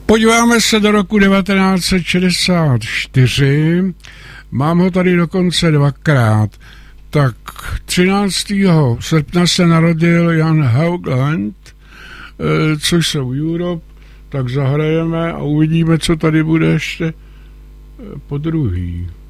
Podíváme se do roku 1964. Mám ho tady dokonce dvakrát. Tak 13. srpna se narodil Jan Haugland, což jsou Europe, tak zahrajeme a uvidíme, co tady bude ještě po druhý.